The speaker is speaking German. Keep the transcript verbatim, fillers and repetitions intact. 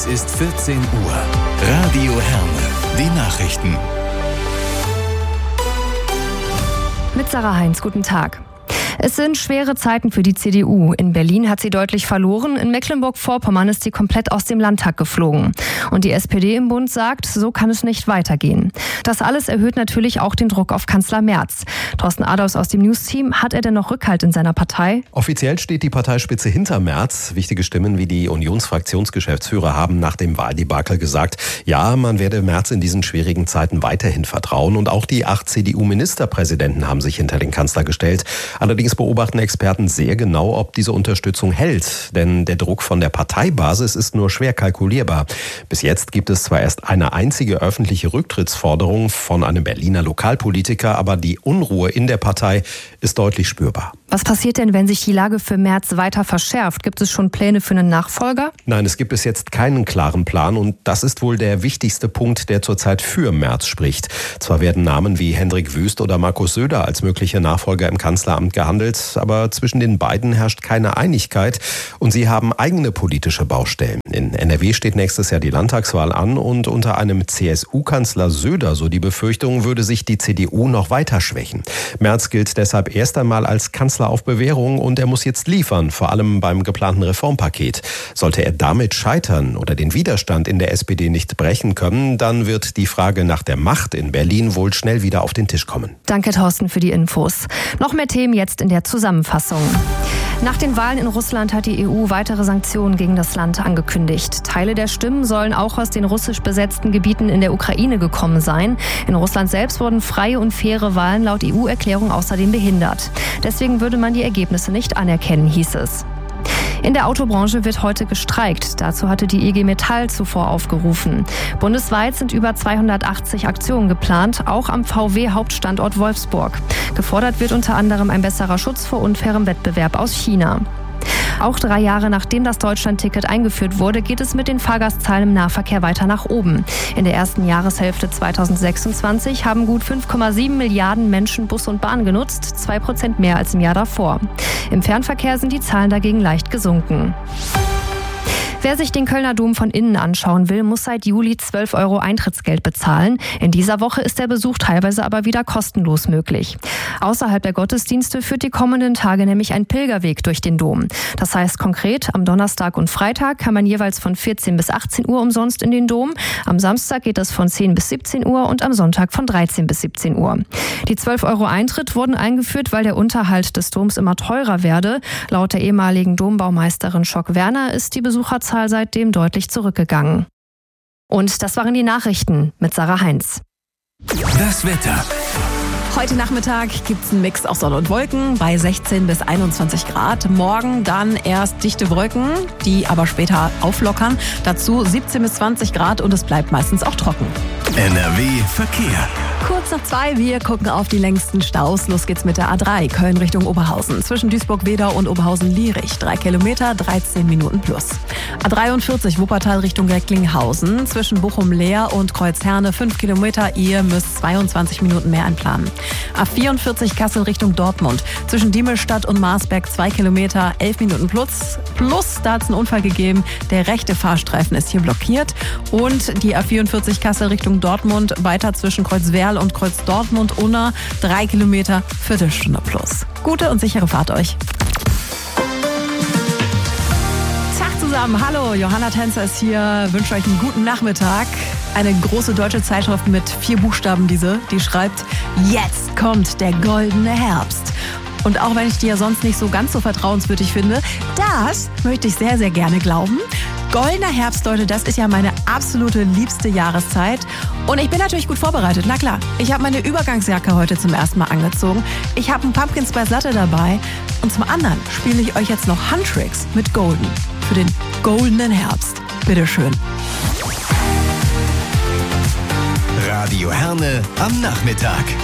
Es ist vierzehn Uhr. Radio Herne. Die Nachrichten. Mit Sarah Heinz, guten Tag. Es sind schwere Zeiten für die C D U. In Berlin hat sie deutlich verloren, in Mecklenburg-Vorpommern ist sie komplett aus dem Landtag geflogen. Und die S P D im Bund sagt, so kann es nicht weitergehen. Das alles erhöht natürlich auch den Druck auf Kanzler Merz. Thorsten Adolfs aus dem News-Team, hat er denn noch Rückhalt in seiner Partei? Offiziell steht die Parteispitze hinter Merz. Wichtige Stimmen wie die Unionsfraktionsgeschäftsführer haben nach dem Wahldebakel gesagt, ja, man werde Merz in diesen schwierigen Zeiten weiterhin vertrauen. Und auch die acht C D U-Ministerpräsidenten haben sich hinter den Kanzler gestellt. Allerdings beobachten Experten sehr genau, ob diese Unterstützung hält. Denn der Druck von der Parteibasis ist nur schwer kalkulierbar. Bis jetzt gibt es zwar erst eine einzige öffentliche Rücktrittsforderung von einem Berliner Lokalpolitiker, aber die Unruhe in der Partei ist deutlich spürbar. Was passiert denn, wenn sich die Lage für Merz weiter verschärft? Gibt es schon Pläne für einen Nachfolger? Nein, es gibt bis jetzt keinen klaren Plan und das ist wohl der wichtigste Punkt, der zurzeit für Merz spricht. Zwar werden Namen wie Hendrik Wüst oder Markus Söder als mögliche Nachfolger im Kanzleramt gehandelt, aber zwischen den beiden herrscht keine Einigkeit und sie haben eigene politische Baustellen. In N R W steht nächstes Jahr die Landtagswahl an und unter einem C S U-Kanzler Söder, so die Befürchtung, würde sich die C D U noch weiter schwächen. Merz gilt deshalb erst einmal als Kanzler auf Bewährung und er muss jetzt liefern, vor allem beim geplanten Reformpaket. Sollte er damit scheitern oder den Widerstand in der S P D nicht brechen können, dann wird die Frage nach der Macht in Berlin wohl schnell wieder auf den Tisch kommen. Danke, Thorsten, für die Infos. Noch mehr Themen jetzt in der Zusammenfassung. Nach den Wahlen in Russland hat die E U weitere Sanktionen gegen das Land angekündigt. Teile der Stimmen sollen auch aus den russisch besetzten Gebieten in der Ukraine gekommen sein. In Russland selbst wurden freie und faire Wahlen laut E U-Erklärung außerdem behindert. Deswegen würde man die Ergebnisse nicht anerkennen, hieß es. In der Autobranche wird heute gestreikt. Dazu hatte die I G Metall zuvor aufgerufen. Bundesweit sind über zweihundertachtzig Aktionen geplant, auch am V W-Hauptstandort Wolfsburg. Gefordert wird unter anderem ein besserer Schutz vor unfairem Wettbewerb aus China. Auch drei Jahre nachdem das Deutschlandticket eingeführt wurde, geht es mit den Fahrgastzahlen im Nahverkehr weiter nach oben. In der ersten Jahreshälfte zweitausendsechsundzwanzig haben gut fünf Komma sieben Milliarden Menschen Bus und Bahn genutzt, zwei Prozent mehr als im Jahr davor. Im Fernverkehr sind die Zahlen dagegen leicht gesunken. Wer sich den Kölner Dom von innen anschauen will, muss seit Juli zwölf Euro Eintrittsgeld bezahlen. In dieser Woche ist der Besuch teilweise aber wieder kostenlos möglich. Außerhalb der Gottesdienste führt die kommenden Tage nämlich ein Pilgerweg durch den Dom. Das heißt konkret, am Donnerstag und Freitag kann man jeweils von vierzehn bis achtzehn Uhr umsonst in den Dom. Am Samstag geht es von zehn bis siebzehn Uhr und am Sonntag von dreizehn bis siebzehn Uhr. Die zwölf Euro Eintritt wurden eingeführt, weil der Unterhalt des Doms immer teurer werde. Laut der ehemaligen Dombaumeisterin Schock-Werner ist die Besucherzahl seitdem deutlich zurückgegangen. Und das waren die Nachrichten mit Sarah Heinz. Das Wetter. Heute Nachmittag gibt es einen Mix aus Sonne und Wolken bei sechzehn bis einundzwanzig Grad. Morgen dann erst dichte Wolken, die aber später auflockern. Dazu siebzehn bis zwanzig Grad und es bleibt meistens auch trocken. N R W Verkehr. Kurz nach zwei, wir gucken auf die längsten Staus. Los geht's mit der A drei, Köln Richtung Oberhausen. Zwischen Duisburg-Wedau und Oberhausen-Lierich. Drei Kilometer, dreizehn Minuten plus. A dreiundvierzig, Wuppertal Richtung Recklinghausen. Zwischen Bochum-Leer und Kreuzherne. Fünf Kilometer, ihr müsst zweiundzwanzig Minuten mehr einplanen. A vierundvierzig, Kassel Richtung Dortmund. Zwischen Diemelstadt und Marsberg. Zwei Kilometer, elf Minuten plus. Plus, da hat es einen Unfall gegeben. Der rechte Fahrstreifen ist hier blockiert. Und die A vierundvierzig, Kassel Richtung Dortmund. Weiter zwischen Kreuzwerl und Kreuz Dortmund-Unna, drei Kilometer, Viertelstunde plus. Gute und sichere Fahrt euch. Tag zusammen, hallo, Johanna Tänzer ist hier, wünsche euch einen guten Nachmittag. Eine große deutsche Zeitschrift mit vier Buchstaben diese, die schreibt, jetzt kommt der goldene Herbst. Und auch wenn ich die ja sonst nicht so ganz so vertrauenswürdig finde, das möchte ich sehr, sehr gerne glauben. Goldener Herbst, Leute, das ist ja meine absolute liebste Jahreszeit. Und ich bin natürlich gut vorbereitet, na klar. Ich habe meine Übergangsjacke heute zum ersten Mal angezogen. Ich habe einen Pumpkin Spice Latte dabei. Und zum anderen spiele ich euch jetzt noch Handtricks mit Golden. Für den goldenen Herbst. Bitteschön. Radio Herne am Nachmittag.